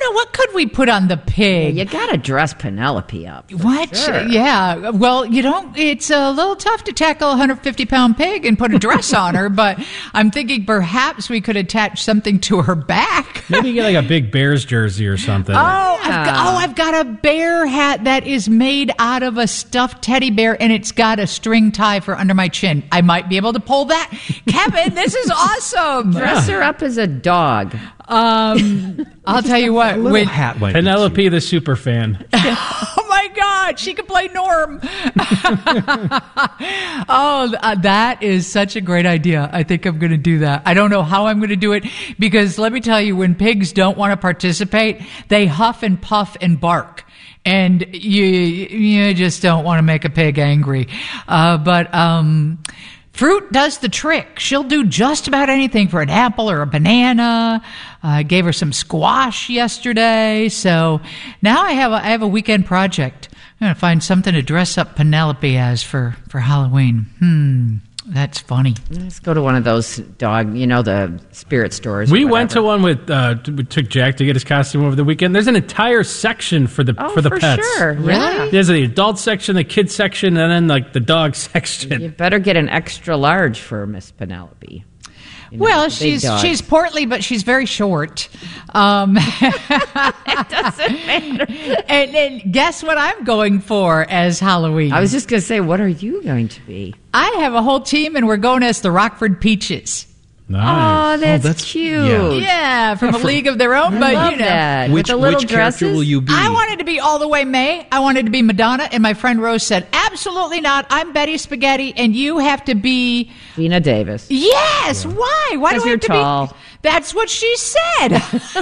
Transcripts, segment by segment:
what could we put on the pig? You got to dress Penelope up. What? Sure. Yeah. Well, it's a little tough to tackle a 150-pound pig and put a dress on her, but I'm thinking perhaps we could attach something to her back. Maybe get like a big Bears jersey or something. I've got a bear hat that is made out of a stuffed teddy bear, and it's got a string tie for under my chin. I might be able to pull that. Kevin, this is awesome. Dress her up as a dog. I'll tell you what. Hat like Penelope the super fan. Oh my God, she can play Norm. That is such a great idea. I think I'm going to do that. I don't know how I'm going to do it because let me tell you, when pigs don't want to participate, they huff and puff and bark. And you just don't want to make a pig angry. Fruit does the trick. She'll do just about anything for an apple or a banana. I gave her some squash yesterday. So now I have a weekend project. I'm going to find something to dress up Penelope as for Halloween. That's funny. Let's go to one of those the spirit stores. We went to one with, we took Jack to get his costume over the weekend. There's an entire section for the pets. Sure. Really? There's the adult section, the kids section, and then like the dog section. You better get an extra large for Miss Penelope. She's portly, but she's very short. It doesn't matter. And guess what I'm going for as Halloween? I was just going to say, what are you going to be? I have a whole team, and we're going as the Rockford Peaches. Nice. Oh, that's cute. Yeah, from A League of Their Own. I love that. Which, with the little which dresses. character will you be? I wanted to be all the way May. I wanted to be Madonna, and my friend Rose said, absolutely not. I'm Betty Spaghetti, and you have to be... Gina Davis. Yes. Yeah. Why? Why do I have to tall. be... That's what she said.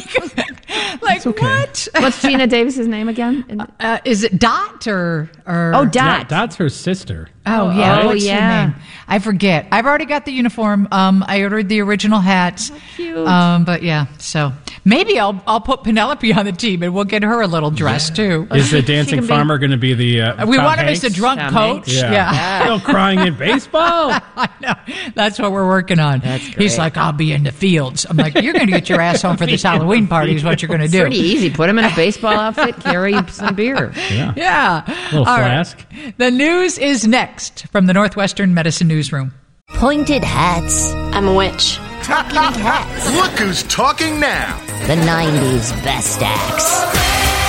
Like, what? What's Gina Davis's name again? Is it Dot or... Oh, Dot. Dot's her sister. Oh, yeah. Oh, What's her name? I forget. I've already got the uniform. I ordered the original hats. Oh, cute. But yeah, so maybe I'll put Penelope on the team and we'll get her a little dress too. Is the dancing farmer going to be the we Tom want him Hanks? as the drunk Tom coach. Hanks? Yeah. Still crying in baseball. I know. That's what we're working on. That's great. He's like, I'll be in the fields. I'm like, you're going to get your ass home for this Halloween party is what you're going to do. Pretty easy. Put him in a baseball outfit, carry some beer. Yeah. Little All flask. Right. The news is next from the Northwestern Medicine Newsroom. Pointed hats. I'm a witch. Talking hats. Look who's talking now. The 90s best acts.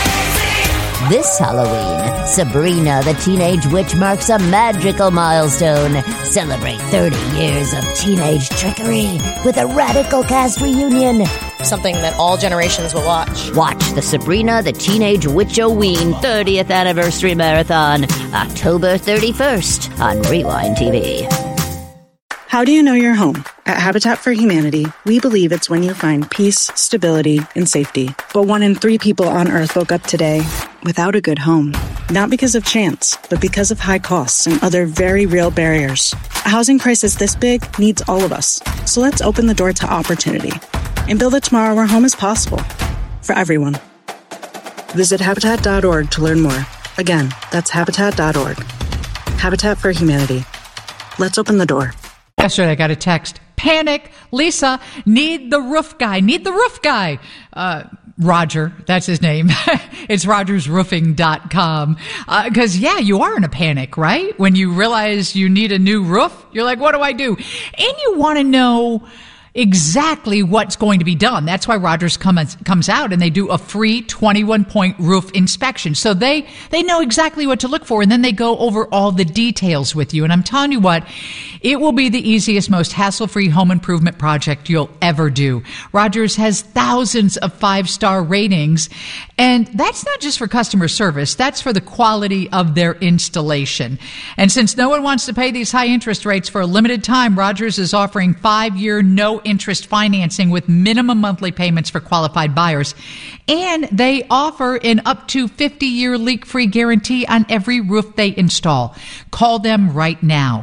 This Halloween, Sabrina the Teenage Witch marks a magical milestone. Celebrate 30 years of teenage trickery with a radical cast reunion. Something that all generations will watch. Watch the Sabrina the Teenage Witch-O-Ween 30th Anniversary Marathon, October 31st on Rewind TV. How do you know you're home? At Habitat for Humanity, we believe it's when you find peace, stability, and safety. But 1 in 3 people on Earth woke up today without a good home. Not because of chance, but because of high costs and other very real barriers. A housing crisis this big needs all of us. So let's open the door to opportunity and build a tomorrow where home is possible for everyone. Visit Habitat.org to learn more. Again, that's Habitat.org. Habitat for Humanity. Let's open the door. Yesterday I got a text. Panic. Lisa, need the roof guy. Need the roof guy. Roger, that's his name. It's rogersroofing.com. Because, you are in a panic, right? When you realize you need a new roof, you're like, what do I do? And you want to know exactly what's going to be done. That's why Rogers comes out and they do a free 21-point roof inspection. So they know exactly what to look for, and then they go over all the details with you. And I'm telling you what, it will be the easiest, most hassle-free home improvement project you'll ever do. Rogers has thousands of 5-star ratings, and that's not just for customer service. That's for the quality of their installation. And since no one wants to pay these high interest rates for a limited time, Rogers is offering 5-year no-interest financing with minimum monthly payments for qualified buyers. And they offer an up to 50-year leak-free guarantee on every roof they install. Call them right now.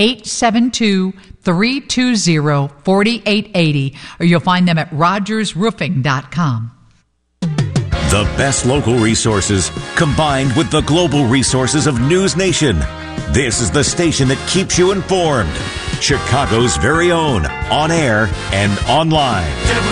872-320-4880, or you'll find them at rogersroofing.com. The best local resources combined with the global resources of News Nation. This is the station that keeps you informed. Chicago's very own, on air and online.